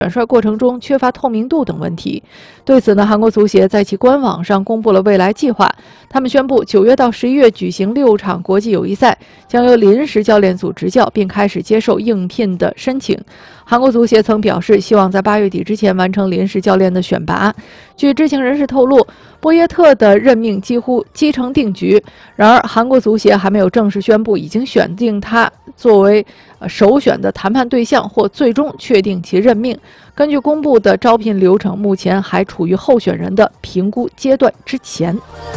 选帅过程中缺乏透明度等问题。对此呢，韩国足协在其官网上公布了未来计划。他们宣布9月到11月举行6场国际友谊赛，将由临时教练组执教，并开始接受应聘的申请。韩国足协曾表示，希望在8月底之前完成临时教练的选拔。据知情人士透露，波耶特的任命几乎既成定局。然而，韩国足协还没有正式宣布已经选定他作为首选的谈判对象，或最终确定其任命。根据公布的招聘流程，目前还处于候选人的评估阶段之前。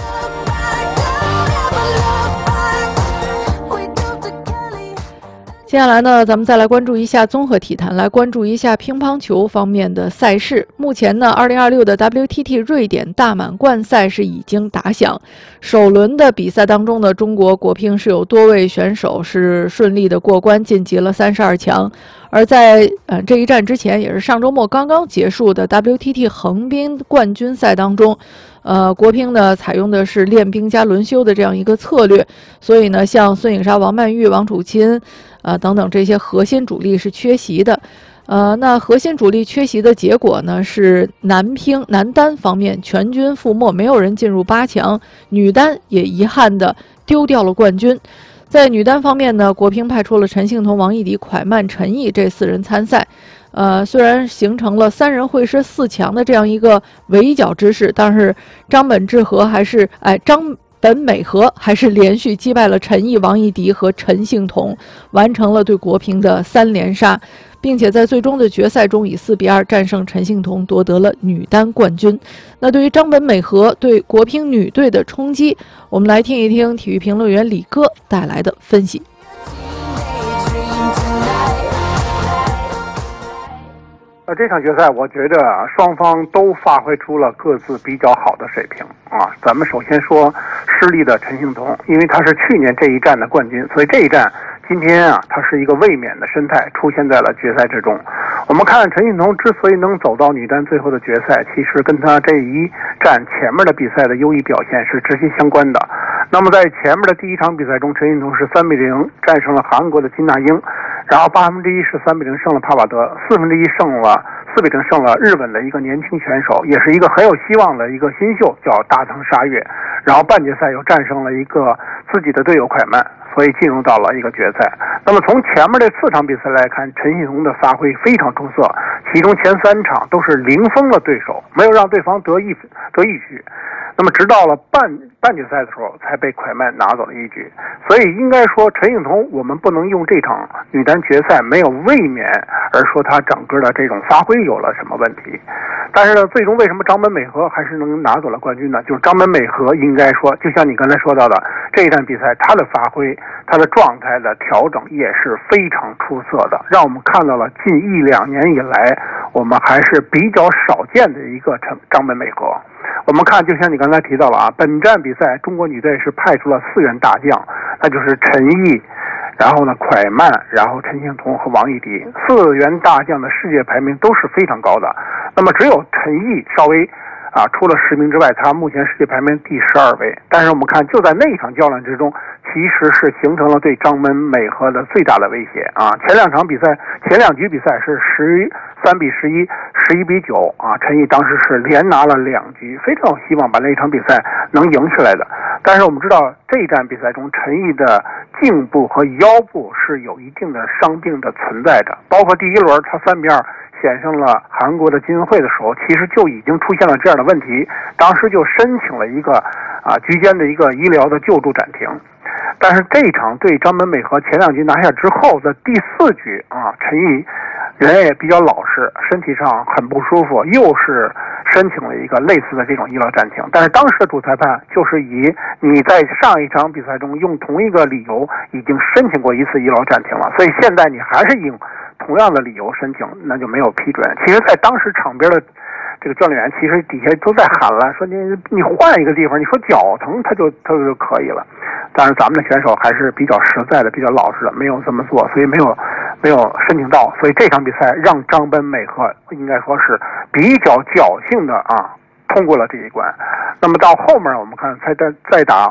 接下来呢，咱们再来关注一下综合体坛，来关注一下乒乓球方面的赛事。目前呢，2026的 WTT 瑞典大满贯赛事已经打响。首轮的比赛当中呢，中国国乒是有多位选手是顺利的过关晋级了32强。而在这一战之前，也是上周末刚刚结束的 WTT 横滨冠军赛当中，国乒呢采用的是练兵加轮休的这样一个策略，所以呢，像孙颖莎、王曼玉、王楚钦，等等这些核心主力是缺席的。那核心主力缺席的结果呢，是男单方面全军覆没，没有人进入8强，女单也遗憾的丢掉了冠军。在女单方面呢，国乒派出了陈幸同、王艺迪、蒯曼、陈毅这4人参赛。虽然形成了3人会师4强的这样一个围剿之势，但是张本美和还是连续击败了陈毅、王艺迪和陈幸同，完成了对国乒的3连杀，并且在最终的决赛中以4-2战胜陈幸同，夺得了女单冠军。那对于张本美和对国乒女队的冲击，我们来听一听体育评论员李哥带来的分析。 这场决赛我觉得双方都发挥出了各自比较好的水平啊。咱们首先说失利的陈幸同，因为他是去年这一战的冠军，所以这一战今天啊，他是一个卫冕的身态出现在了决赛之中。我们看陈幸同之所以能走到女单最后的决赛，其实跟他这一战前面的比赛的优异表现是直接相关的。那么在前面的第一场比赛中，陈幸同是3-0战胜了韩国的金娜英，然后1/8是3-0胜了帕瓦德，1/4胜了4-0胜了日本的一个年轻选手，也是一个很有希望的一个新秀，叫大藤沙月。然后半决赛又战胜了一个自己的队友蒯曼，所以进入到了一个决赛。那么从前面这4场比赛来看，陈幸同的发挥非常出色，其中前3场都是零封了对手，没有让对方得一局。那么直到了半决赛的时候才被蒯曼拿走了1局。所以应该说陈幸同，我们不能用这场女单决赛没有卫冕而说他整个的这种发挥有了什么问题。但是呢，最终为什么张本美和还是能拿走了冠军呢？就是张本美和应该说，就像你刚才说到的，这一场比赛他的发挥，他的状态的调整也是非常出色的，让我们看到了近1-2年以来我们还是比较少见的一个张本美和。我们看，就像你刚才提到了啊，本站比赛中国女队是派出了4员大将，那就是陈毅，然后呢蒯曼，然后陈幸同和王艺迪，4员大将的世界排名都是非常高的。那么只有陈毅稍微出了10名之外，他目前世界排名第12位。但是我们看，就在那一场较量之中，其实是形成了对张本美和的最大的威胁啊。前2局比赛是13-11、11-9啊，陈毅当时是连拿了2局，非常有希望把那一场比赛能赢下来的。但是我们知道，这一战比赛中，陈毅的颈部和腰部是有一定的伤病的存在的，包括第一轮他3-2险胜了韩国的金恩惠的时候，其实就已经出现了这样的问题，当时就申请了一个局间的一个医疗的救助暂停。但是这一场对张本美和前2局拿下之后的第4局陈毅人也比较老实，身体上很不舒服，又是申请了一个类似的这种医疗暂停。但是当时的主裁判就是以你在上一场比赛中用同一个理由已经申请过1次医疗暂停了，所以现在你还是用同样的理由申请，那就没有批准。其实在当时场边的这个教练员其实底下都在喊了，说你换一个地方，你说脚疼他就可以了。但是咱们的选手还是比较实在的，比较老实的，没有这么做，所以没有申请到。所以这场比赛让张本美和应该说是比较侥幸的通过了这一关。那么到后面我们看再打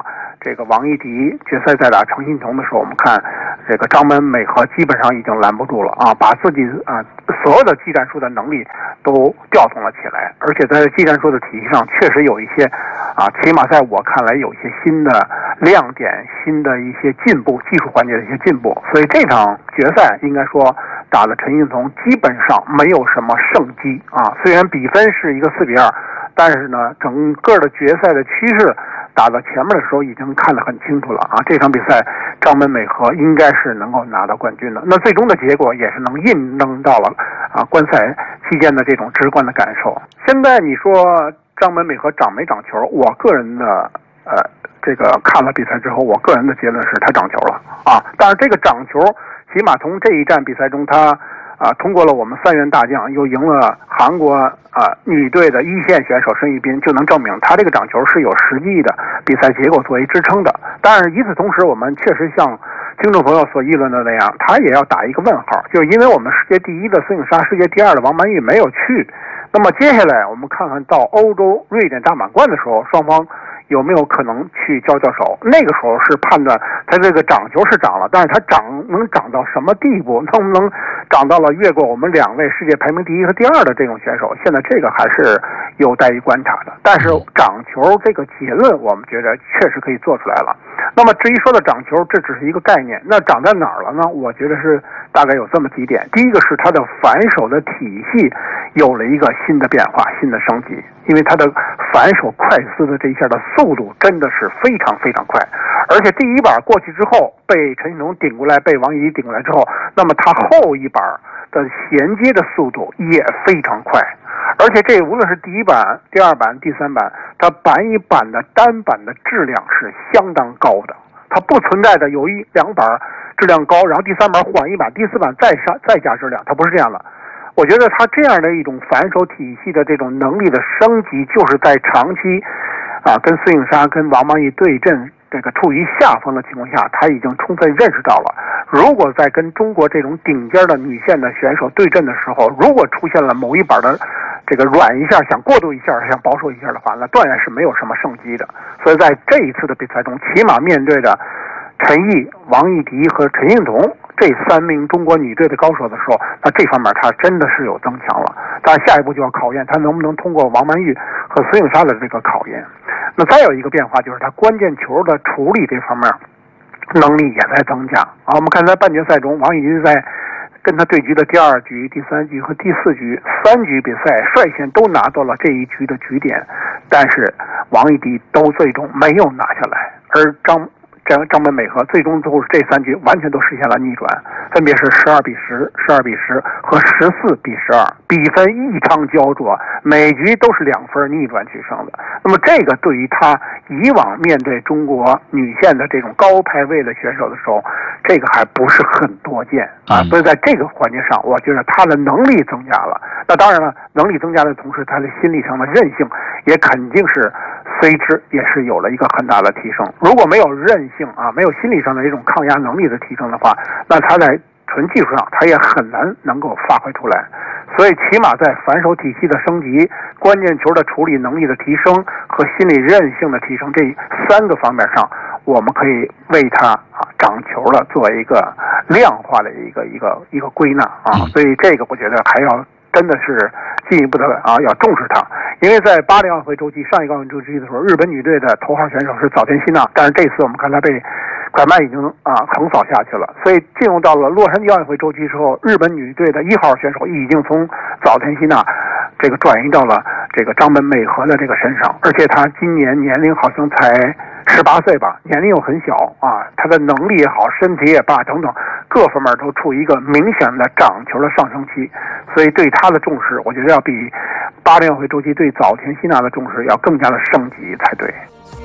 这个王艺迪决赛再打程心彤的时候，我们看这个张本美和基本上已经拦不住了啊，把自己所有的技战术的能力都调动了起来，而且在技战术的体系上确实有一些起码在我看来有一些新的亮点，新的一些进步，技术环节的一些进步。所以这场决赛应该说打的陈幸同基本上没有什么胜机啊，虽然比分是一个4-2，但是呢，整个的决赛的趋势打到前面的时候已经看得很清楚了啊。这场比赛张本美和应该是能够拿到冠军的，那最终的结果也是能印证到了观赛期间的这种直观的感受。现在你说张本美和长没长球，我个人的这个看了比赛之后，我个人的结论是他长球了啊。但是这个长球起码从这一站比赛中他通过了我们3员大将，又赢了韩国女队的一线选手申玉彬，就能证明他这个长球是有实际的比赛结果作为支撑的。但是与此同时，我们确实像听众朋友所议论的那样，他也要打一个问号，就是因为我们世界第1的孙颖莎、世界第2的王曼玉没有去。那么接下来我们看看到欧洲瑞典大满贯的时候，双方有没有可能去交手？那个时候是判断他这个长球是长了，但是他能长到什么地步，能不能长到了越过我们2位世界排名第1和第2的这种选手，现在这个还是有待于观察的。但是长球这个结论我们觉得确实可以做出来了。那么至于说的长球，这只是一个概念，那长在哪儿了呢？我觉得是大概有这么几点。第一个是他的反手的体系有了一个新的变化，新的升级，因为他的反手快撕的这一下的速度真的是非常非常快，而且第一板过去之后被陈幸同顶过来，被王艺迪顶过来之后，那么他后一板的衔接的速度也非常快，而且这无论是第一板、第2板、第3板，它板与板的单板的质量是相当高的，它不存在的有1-2板质量高，然后第3板缓一板，第4板再加质量，它不是这样的。我觉得他这样的一种反手体系的这种能力的升级，就是在长期跟孙颖莎跟王曼玉对阵这个处于下风的情况下，他已经充分认识到了，如果在跟中国这种顶尖的女线的选手对阵的时候，如果出现了某一板的这个软一下，想过渡一下，想保守一下的话，那断然是没有什么胜机的。所以在这一次的比赛中，起码面对的陈毅、王艺迪和陈幸同这3名中国女队的高手的时候，那这方面他真的是有增强了。但下一步就要考验他能不能通过王曼玉和孙颖莎的这个考验。那再有一个变化就是他关键球的处理这方面能力也在增加我们看在半决赛中，王艺迪在跟他对局的第2局、第3局和第4局3局比赛率先都拿到了这一局的局点，但是王艺迪都最终没有拿下来，而张本美和最终都是这3局完全都实现了逆转，分别是12-10、12-10和14-12，比分异常焦灼，每局都是2分逆转取胜的。那么这个对于他以往面对中国女线的这种高排位的选手的时候，这个还不是很多见所以在这个环节上，我觉得他的能力增加了。那当然了，能力增加的同时，他的心理上的韧性也肯定是随之也是有了一个很大的提升。如果没有韧性没有心理上的这种抗压能力的提升的话，那他在纯技术上他也很难能够发挥出来。所以起码在反手体系的升级、关键球的处理能力的提升和心理韧性的提升这3个方面上，我们可以为他长球了做一个量化的一个归纳所以这个我觉得还要真的是进一步的要重视它。因为在巴黎奥运会周期上一个奥运周期的时候，日本女队的头号选手是早田希娜，但是这次我们看她被拐卖已经横扫下去了，所以进入到了洛杉矶奥运会周期之后，日本女队的1号选手已经从早田希娜这个转移到了这个张本美和的这个身上，而且她今年年龄好像才18岁吧，年龄又很小她的能力也好，身体也罢等等各方面都处于一个明显的长球的上升期，所以对她的重视，我觉得要比巴黎奥运会周期对早田希娜的重视要更加的升级才对。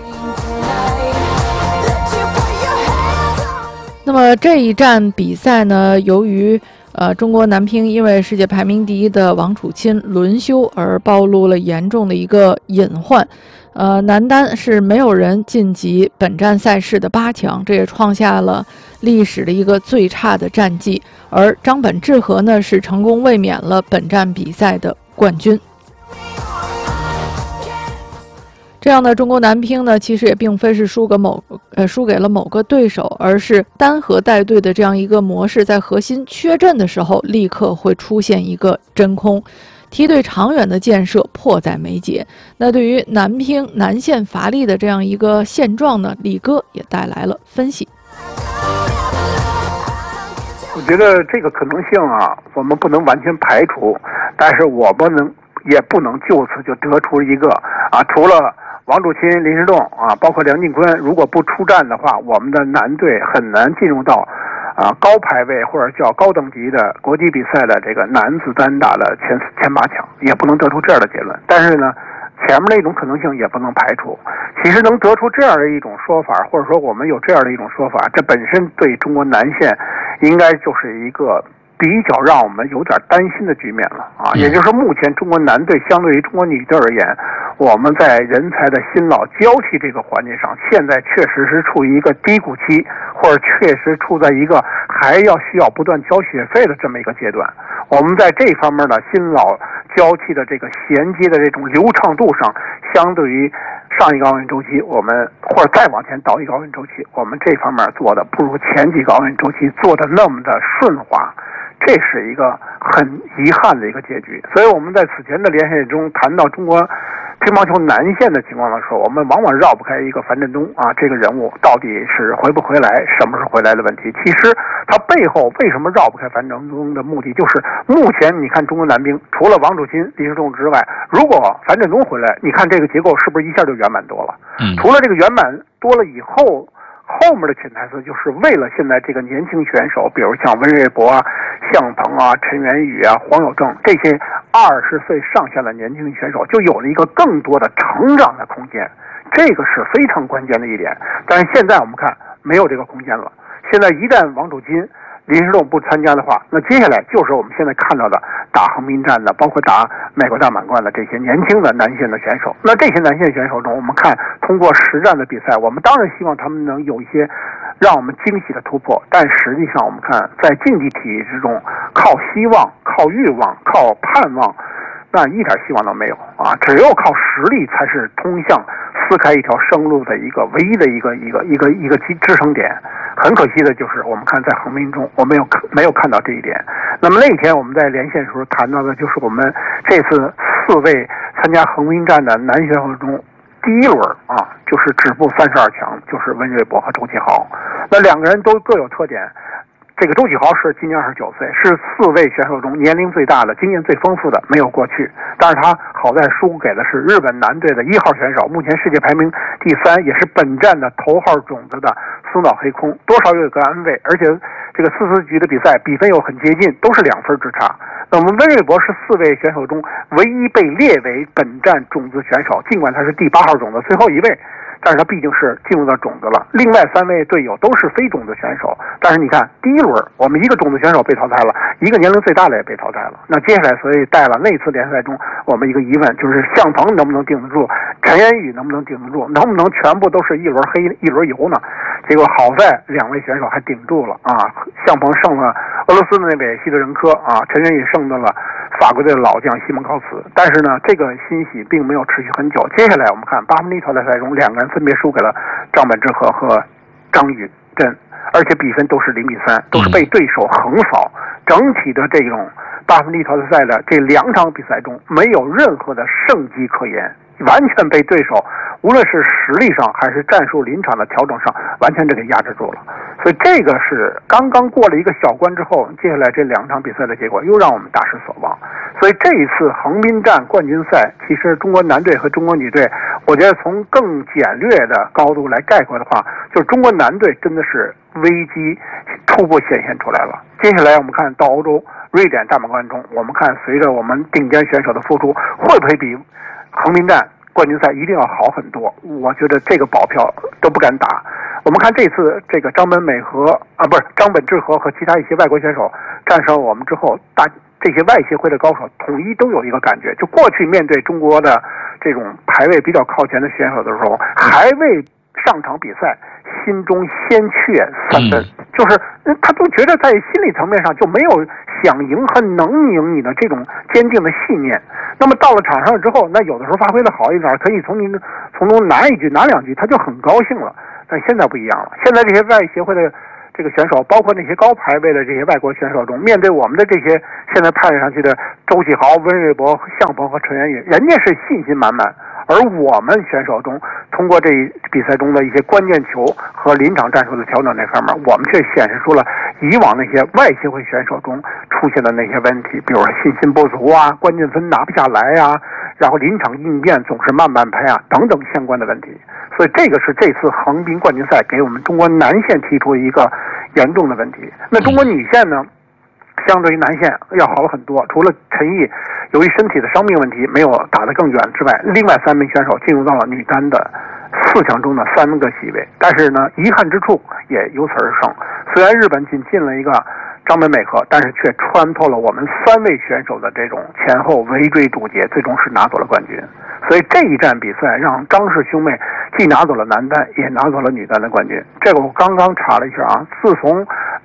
那么这一站比赛呢，由于中国男乒因为世界排名第1的王楚钦轮休而暴露了严重的一个隐患。男单是没有人晋级本站赛事的8强，这也创下了历史的一个最差的战绩。而张本智和呢，是成功卫冕了本站比赛的冠军。 这样的中国男乒呢，其实也并非是输给了某个对手，而是单核带队的这样一个模式，在核心缺阵的时候，立刻会出现一个真空，梯队长远的建设迫在眉睫。那对于男乒南线乏力的这样一个现状呢，李哥也带来了分析。 我觉得这个可能性啊，我们不能完全排除，但是也不能就此就得出一个除了王楚钦、林诗栋包括梁靖昆，如果不出战的话，我们的男队很难进入到高排位或者叫高等级的国际比赛的这个男子单打的前8强，也不能得出这样的结论。但是呢，前面的一种可能性也不能排除。其实能得出这样的一种说法，或者说我们有这样的一种说法，这本身对中国男线应该就是一个比较让我们有点担心的局面了也就是说，目前中国男队相对于中国女队而言，我们在人才的新老交替这个环节上，现在确实是处于一个低谷期，或者确实处在一个还需要不断交学费的这么一个阶段。我们在这方面的新老交替的这个衔接的这种流畅度上，相对于上一个奥运周期，我们或者再往前倒一个奥运周期，我们这方面做的不如前几个奥运周期做的那么的顺滑，这是一个很遗憾的一个结局。所以我们在此前的连线中谈到中国乒乓球男线的情况的时候，我们往往绕不开一个樊振东这个人物到底是回不回来，什么时候回来的问题。其实他背后为什么绕不开樊振东的目的，就是目前你看中国男乒除了王楚钦、林诗栋之外，如果樊振东回来，你看这个结构是不是一下就圆满多了？除了这个圆满多了以后面的潜台词就是为了现在这个年轻选手，比如像温瑞博向鹏陈元宇黄有正这些20岁上下的年轻选手，就有了一个更多的成长的空间，这个是非常关键的一点。但是现在我们看没有这个空间了。现在一旦王楚钦、林诗栋不参加的话，那接下来就是我们现在看到的打横滨站的，包括打美国大满贯的这些年轻的男线的选手。那这些男线选手中，我们看通过实战的比赛，我们当然希望他们能有一些让我们惊喜的突破，但实际上我们看在竞技体育之中，靠希望、靠欲望、靠盼望，那一点希望都没有只有靠实力才是通向撕开一条生路的一个唯一的一个支撑点。很可惜的就是我们看在横滨中我们没有看到这一点。那么那天我们在连线时候谈到的就是我们这次4位参加横滨站的男选手中，第一轮就是止步32强，就是温瑞博和周启豪。那2个人都各有特点。这个周启豪是今年29岁，是4位选手中年龄最大的、经验最丰富的，没有过去。但是他好在输给的是日本男队的1号选手，目前世界排名第3，也是本站的头号种子的松岛黑空，多少有个安慰。而且这个4-4局的比赛比分又很接近，都是2分之差。那么温瑞博是4位选手中唯一被列为本站种子选手，尽管他是第8号种子，最后一位。但是他毕竟是进入到种子了，另外3位队友都是非种子选手。但是你看第一轮我们一个种子选手被淘汰了，一个年龄最大的也被淘汰了。那接下来所以带了那次联赛中我们一个疑问，就是向鹏能不能顶得住，陈元宇能不能顶得住，能不能全部都是一轮黑一轮油呢？结果好在2位选手还顶住了向鹏胜了俄罗斯的那位希德任科陈元宇胜了法国队的老将西蒙高茨。但是呢，这个欣喜并没有持续很久。接下来我们看8分之一淘汰赛中，2个人分别输给了张本智和和张宇臻，而且比分都是0比3，都是被对手横扫。整体的这种8分之一淘汰赛的这2场比赛中，没有任何的胜机可言，完全被对手无论是实力上还是战术临场的调整上，完全给压制住了。所以这个是刚刚过了一个小关之后，接下来这2场比赛的结果又让我们大失所望。所以这一次横滨站冠军赛，其实中国男队和中国女队，我觉得从更简略的高度来概括的话，就是中国男队真的是危机初步显现出来了。接下来我们看到欧洲瑞典大满贯中，我们看随着我们顶尖选手的付出，会不会比横滨站冠军赛一定要好很多？我觉得这个保票都不敢打。我们看这次这个张本智和和其他一些外国选手战胜我们之后，这些外协会的高手统一都有一个感觉，就过去面对中国的这种排位比较靠前的选手的时候，还未上场比赛心中鲜怯3分，就是他都觉得在心理层面上就没有想赢和能赢你的这种坚定的信念。那么到了场上之后，那有的时候发挥的好一点，可以从中拿1局拿2局，他就很高兴了。但现在不一样了，现在这些外协会的这个选手，包括那些高排位的这些外国选手中，面对我们的这些现在派上去的周启豪、温瑞博、向鹏和陈元宇，人家是信心满满。而我们选手中，通过这比赛中的一些关键球和临场战术的调整这方面，我们却显示出了以往那些外协会选手中出现的那些问题，比如说信心不足啊，关键分拿不下来啊，然后临场应变总是慢拍啊等等相关的问题。所以这个是这次横滨冠军赛给我们中国男线提出一个严重的问题。那中国女线呢，相对于男线要好了很多，除了陈毅由于身体的伤病问题没有打得更远之外，另外3名选手进入到了女单的4强中的3个席位。但是呢，遗憾之处也由此而生。虽然日本仅进了一个张本美和，但是却穿透了我们3位选手的这种前后围追堵截，最终是拿走了冠军。所以这一战比赛让张氏兄妹既拿走了男单，也拿走了女单的冠军。这个我刚刚查了一下啊，自从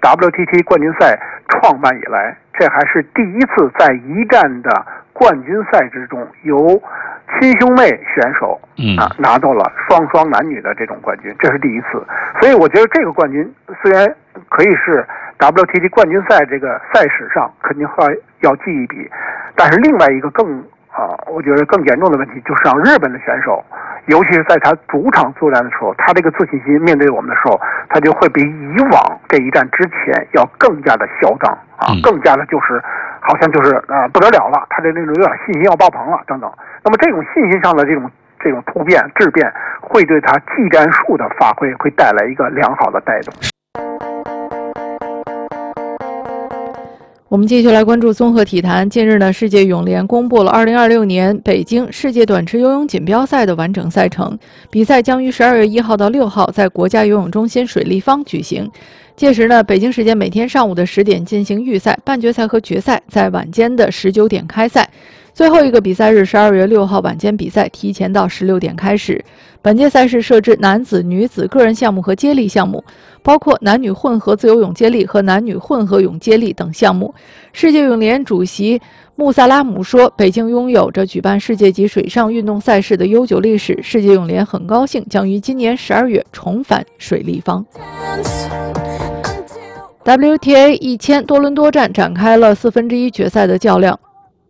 WTT 冠军赛创办以来，这还是第一次在一战的冠军赛之中由亲兄妹选手拿到了双男女的这种冠军，这是第一次。所以我觉得这个冠军虽然可以是 WTT 冠军赛这个赛史上肯定要记一笔，但是另外一个我觉得更严重的问题就是让日本的选手，尤其是在他主场作战的时候，他这个自信心面对我们的时候，他就会比以往这一战之前要更加的嚣张更加的就是好像就是不得了了，他的那种有点信心要爆棚了等等。那么这种信心上的这种突变质变，会对他技战术的发挥会带来一个良好的带动。 我们继续来关注综合体坛。近日呢，世界泳联公布了2026年北京世界短池游泳锦标赛的完整赛程，比赛将于12月1号到6号在国家游泳中心水立方举行。届时呢，北京时间每天上午的10点进行预赛，半决赛和决赛在晚间的19点开赛。最后一个比赛日12月6号晚间比赛提前到16点开始。本届赛事设置男子、女子个人项目和接力项目，包括男女混合自由泳接力和男女混合泳接力等项目。世界泳联主席穆萨拉姆说，北京拥有着举办世界级水上运动赛事的悠久历史，世界泳联很高兴将于今年12月重返水立方。WTA 1000多伦多站展开了1/4决赛的较量。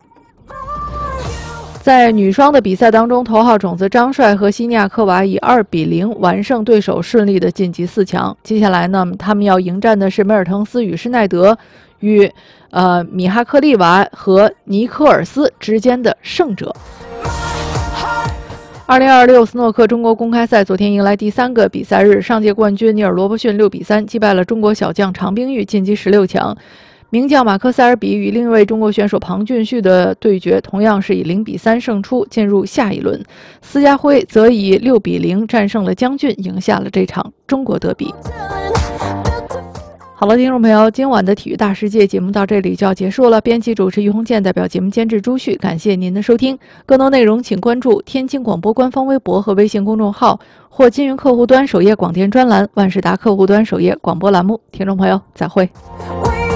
在女双的比赛当中，头号种子张帅和西尼亚科娃以2-0完胜对手，顺利的晋级4强。接下来呢，他们要迎战的是梅尔滕斯与施耐德与米哈克利娃和尼科尔斯之间的胜者。2026斯诺克中国公开赛昨天迎来第3个比赛日，上届冠军尼尔罗伯逊6-3击败了中国小将常冰玉，晋级16强。名将马克塞尔比与另一位中国选手庞俊旭的对决同样是以0-3胜出，进入下一轮。司家辉则以6-0战胜了姜俊，赢下了这场中国德比。好了，听众朋友，今晚的体育大世界节目到这里就要结束了。编辑主持于红建，代表节目监制朱旭，感谢您的收听。更多内容请关注天津广播官方微博和微信公众号，或金云客户端首页广电专栏、万事达客户端首页广播栏目。听众朋友，再会。